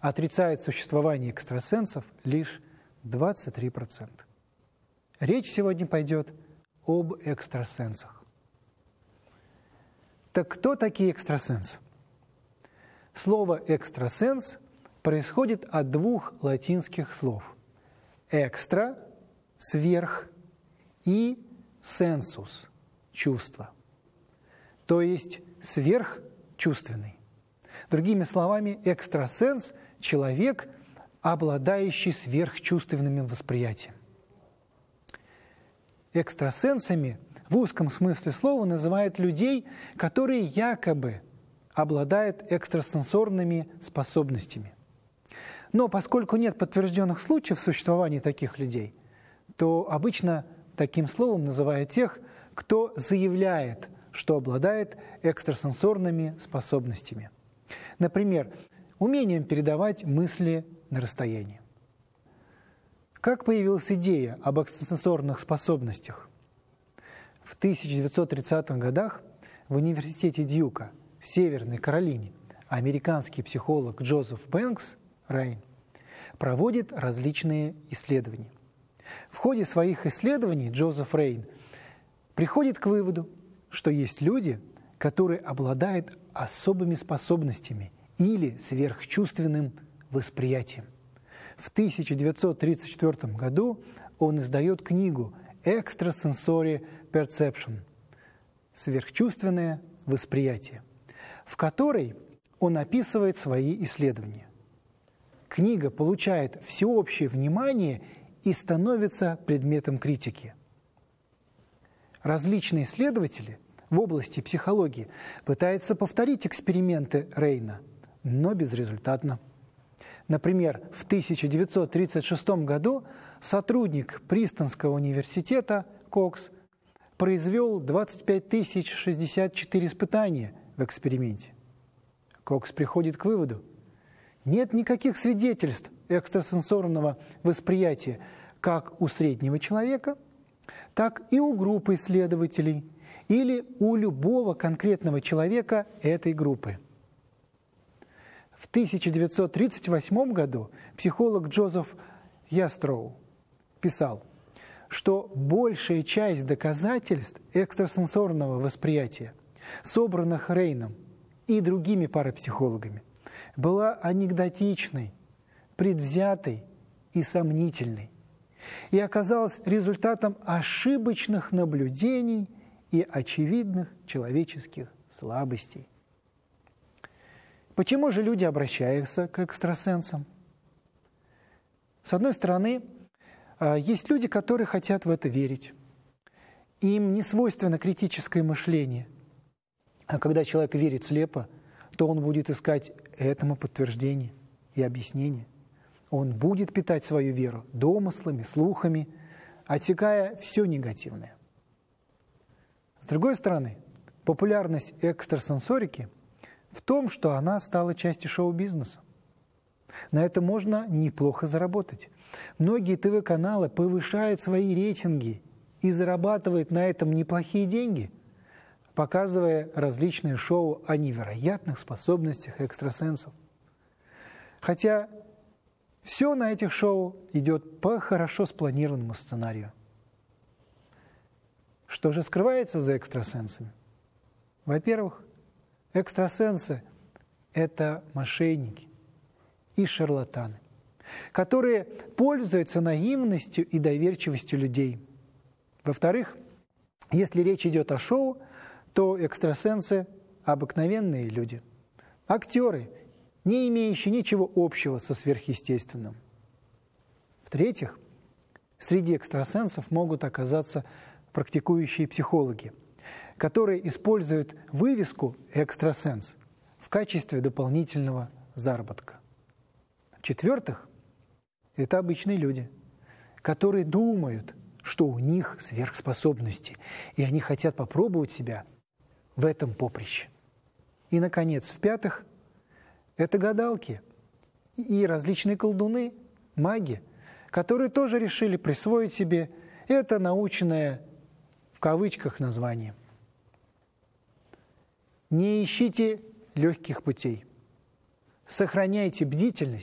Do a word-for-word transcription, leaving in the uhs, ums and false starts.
отрицает существование экстрасенсов лишь двадцать три процента. Речь сегодня пойдет об экстрасенсах. Так кто такие экстрасенсы? Слово «экстрасенс» происходит от двух латинских слов «экстра» – «сверх» и «сенсус» – «чувство», то есть сверхчувственный. Другими словами, экстрасенс – человек, обладающий сверхчувственным восприятием. Экстрасенсами в узком смысле слова называют людей, которые якобы обладают экстрасенсорными способностями. Но поскольку нет подтвержденных случаев существования таких людей, то обычно таким словом называют тех, кто заявляет, что обладает экстрасенсорными способностями. Например, умением передавать мысли на расстоянии. Как появилась идея об экстрасенсорных способностях? В тысяча девятьсот тридцатых годах в университете Дьюка в Северной Каролине американский психолог Джозеф Бэнкс Рейн проводит различные исследования. В ходе своих исследований Джозеф Рейн приходит к выводу, что есть люди, которые обладают особыми способностями или сверхчувственным восприятием. В тысяча девятьсот тридцать четвёртом году он издает книгу «Extrasensory Perception» – «Сверхчувственное восприятие», в которой он описывает свои исследования. Книга получает всеобщее внимание и становится предметом критики. Различные исследователи в области психологии пытаются повторить эксперименты Рейна, но безрезультатно. Например, в тысяча девятьсот тридцать шестом году сотрудник Принстонского университета Кокс произвел двадцать пять тысяч шестьдесят четыре испытания в эксперименте. Кокс приходит к выводу: нет никаких свидетельств экстрасенсорного восприятия как у среднего человека, так и у группы исследователей или у любого конкретного человека этой группы. В тысяча девятьсот тридцать восьмом году психолог Джозеф Ястроу писал, что большая часть доказательств экстрасенсорного восприятия, собранных Рейном и другими парапсихологами, была анекдотичной, предвзятой и сомнительной, и оказалась результатом ошибочных наблюдений и очевидных человеческих слабостей. Почему же люди обращаются к экстрасенсам? С одной стороны, есть люди, которые хотят в это верить. Им не свойственно критическое мышление. А когда человек верит слепо, то он будет искать этому подтверждение и объяснение. Он будет питать свою веру домыслами, слухами, отсекая все негативное. С другой стороны, популярность экстрасенсорики в том, что она стала частью шоу-бизнеса. На это можно неплохо заработать. Многие ТВ-каналы повышают свои рейтинги и зарабатывают на этом неплохие деньги, показывая различные шоу о невероятных способностях экстрасенсов. Хотя все на этих шоу идет по хорошо спланированному сценарию. Что же скрывается за экстрасенсами? Во-первых, экстрасенсы – это мошенники и шарлатаны, которые пользуются наивностью и доверчивостью людей. Во-вторых, если речь идет о шоу, то экстрасенсы – обыкновенные люди, актеры, не имеющие ничего общего со сверхъестественным. В-третьих, среди экстрасенсов могут оказаться практикующие психологи, которые используют вывеску «экстрасенс» в качестве дополнительного заработка. В-четвертых, это обычные люди, которые думают, что у них сверхспособности, и они хотят попробовать себя в этом поприще. И, наконец, в-пятых, это гадалки и различные колдуны, маги, которые тоже решили присвоить себе это научное в кавычках название. Не ищите легких путей. Сохраняйте бдительность